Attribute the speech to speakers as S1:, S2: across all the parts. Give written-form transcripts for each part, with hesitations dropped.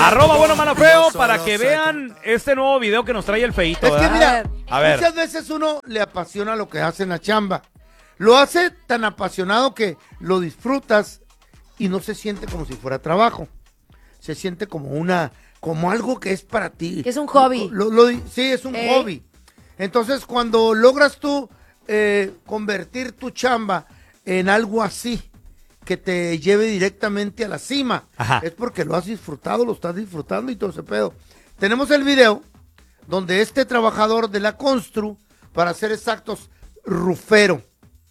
S1: Arroba bueno, malo, feo, para que vean este nuevo video que nos trae el feíto.
S2: Es que mira,
S1: a ver.
S2: muchas veces uno le apasiona lo que hace en la chamba. Lo hace tan apasionado que lo disfrutas y no se siente como si fuera trabajo. Se siente como algo que es para ti.
S3: Que es un hobby.
S2: Sí, es un hobby. Entonces, cuando logras tú convertir tu chamba en algo así, que te lleve directamente a la cima, es porque lo has disfrutado, lo estás disfrutando y todo ese pedo. Tenemos el video donde este trabajador de la Constru, para ser exactos, rufero,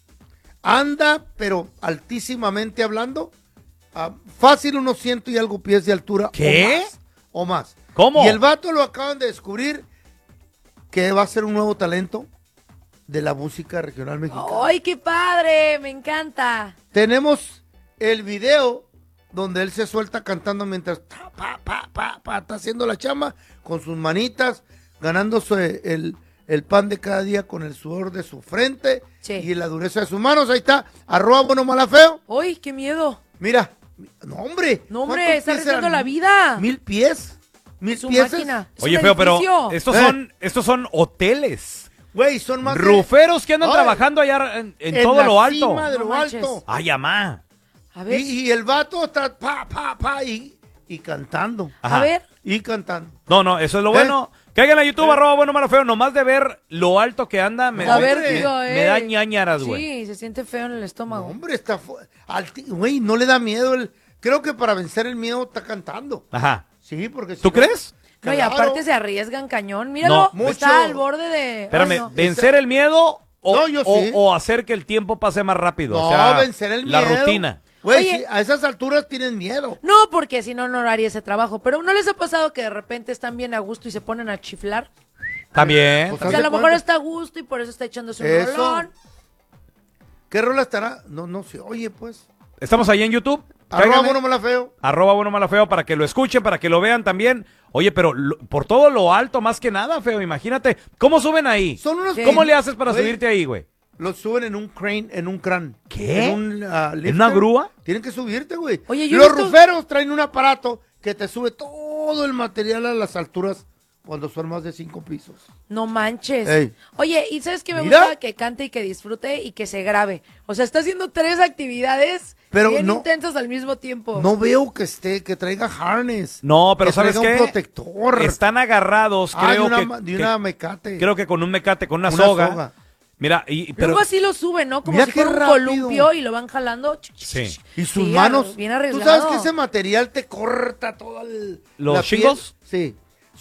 S2: anda, pero altísimamente hablando, fácil unos 100 y algo pies de altura.
S1: ¿Qué?
S2: O más.
S1: ¿Cómo?
S2: Y el vato lo acaban de descubrir que va a ser un nuevo talento de la música regional mexicana.
S3: ¡Ay, qué padre! Me encanta.
S2: Tenemos el video donde él se suelta cantando mientras está haciendo la chamba con sus manitas, ganándose el pan de cada día con el sudor de su frente y la dureza de sus manos. Ahí está, arroba bueno, mala, feo.
S3: ¡Ay, qué miedo!
S2: Mira, no hombre.
S3: No, hombre, está arriesgando la vida.
S2: 1000 pies. 1000
S3: Su
S2: pies.
S3: máquina.
S1: Oye, feo, pero estos son hoteles.
S2: Güey, son más
S1: ruferos que andan trabajando allá en todo lo alto.
S2: Cima de lo alto.
S1: Ay, amá.
S3: A ver.
S2: Y el vato está y cantando.
S1: Ajá.
S3: A ver.
S2: Y cantando.
S1: No, eso es lo bueno. Caigan a YouTube, arroba bueno, malo, feo. Nomás de ver lo alto que anda, me da ñañaras, güey.
S3: Sí, se siente feo en el estómago.
S2: No, hombre, güey, no le da miedo. Creo que para vencer el miedo está cantando.
S1: Ajá.
S2: Sí, porque
S1: ¿Tú crees?
S3: No, y aparte se arriesgan cañón. Míralo, está al borde de...
S1: Espérame, ¿vencer el miedo
S2: yo sí.
S1: o hacer que el tiempo pase más rápido?
S2: No,
S1: o sea,
S2: vencer el
S1: la
S2: miedo.
S1: rutina.
S2: Güey, sí, a esas alturas tienen miedo.
S3: No, porque si no, no haría ese trabajo. Pero ¿no les ha pasado que de repente están bien a gusto y se ponen a chiflar?
S1: También.
S2: Pues,
S3: O sea, a lo mejor está a gusto y por eso está echándose un rolón.
S2: ¿Qué rola estará? No se oye, pues.
S1: Estamos ahí en YouTube.
S2: Arroba bueno, mala, feo.
S1: Arroba bueno, mala, feo, para que lo escuchen, para que lo vean también. Oye, pero por todo lo alto, más que nada, feo, imagínate. ¿Cómo suben ahí? ¿Cómo le haces para subirte ahí, güey?
S2: Los suben en un crane, en un crán.
S1: ¿Qué?
S2: ¿En
S1: ¿En una grúa?
S2: Tienen que subirte, güey.
S3: Oye,
S2: los ruferos traen un aparato que te sube todo el material a las alturas cuando son más de 5 pisos.
S3: No manches.
S2: Ey.
S3: Oye, ¿y sabes qué me gusta? Que cante y que disfrute y que se grabe. O sea, está haciendo 3 actividades bien intensas al mismo tiempo.
S2: No veo que traiga harness.
S1: No, pero ¿sabes qué?
S2: Un protector.
S1: Están agarrados, creo
S2: de una mecate.
S1: Creo que con un mecate, con una soga. Mira, pero
S3: luego así lo suben, ¿no? Como si fuera un columpio y lo van jalando.
S1: Sí.
S2: Y sus manos.
S3: Bien arriesgado.
S2: ¿Tú sabes que ese material te corta todo
S1: ¿Los chingos?
S2: Sí.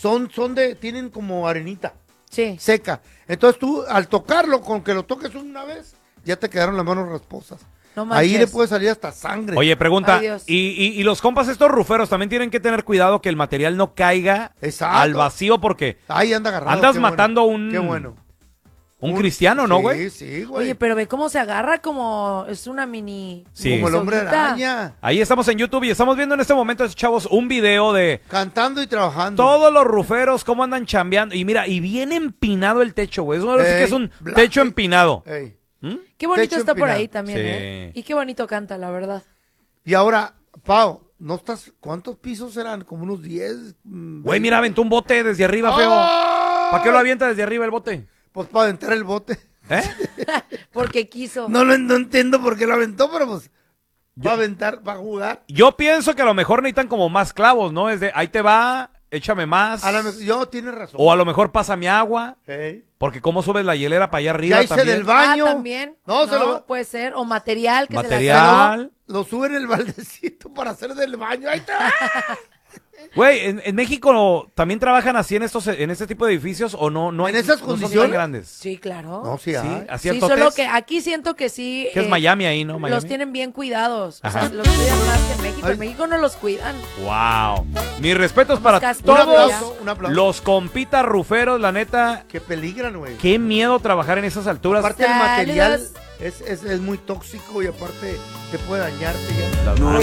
S2: Tienen como arenita.
S3: Sí.
S2: Seca. Entonces tú, al tocarlo, con que lo toques una vez, ya te quedaron las manos rasposas.
S3: No manches.
S2: Ahí le puede salir hasta sangre.
S1: Oye, pregunta, ¿y los compas estos ruferos también tienen que tener cuidado que el material no caiga al vacío? Porque
S2: ahí anda agarrado.
S1: Andas matando un...
S2: Qué bueno.
S1: Un cristiano, ¿no, güey?
S2: Sí, güey.
S3: Oye, pero ve cómo se agarra como... Es una mini...
S1: Sí.
S2: Como el hombre araña.
S1: Ahí estamos en YouTube y estamos viendo en este momento, chavos, un video de...
S2: Cantando y trabajando.
S1: Todos los ruferos, cómo andan chambeando. Y mira, y bien empinado el techo, güey. Eso que es un techo empinado.
S3: Qué bonito
S2: Techo
S3: está por
S2: empinado.
S3: ahí también, ¿eh? Y qué bonito canta, la verdad.
S2: Y ahora, Pau, ¿no estás? ¿Cuántos pisos serán? Como unos 10.
S1: Güey, mira, aventó un bote desde arriba, feo. ¿Para qué lo avienta desde arriba el bote?
S2: Pues para aventar el bote.
S1: ¿Eh?
S3: Porque quiso.
S2: No entiendo por qué lo aventó, pero pues va a aventar, va a jugar.
S1: Yo pienso que a lo mejor necesitan como más clavos, ¿no? Es de, ahí te va, échame más.
S2: Tienes razón.
S1: O a lo mejor pásame agua. Porque cómo subes la hielera para allá arriba
S2: ya hice del baño.
S3: También. No, puede ser. O material que
S1: material.
S2: Lo suben en el baldecito para hacer del baño. Ahí está.
S1: Güey, en México también trabajan así en este tipo de edificios o no hay.
S2: En esas condiciones
S1: tan grandes.
S3: Sí, claro.
S2: No, sí,
S1: sí,
S3: solo que aquí siento que sí.
S1: Que es Miami ahí, ¿no? Miami.
S3: Los tienen bien cuidados. O sea, los cuidan más que en México. En México no los cuidan.
S1: Wow. Mis respetos para todos los compitas ruferos, la neta.
S2: Que peligran, güey.
S1: Qué miedo trabajar en esas alturas.
S2: Aparte el material es muy tóxico y aparte te puede dañarte ya.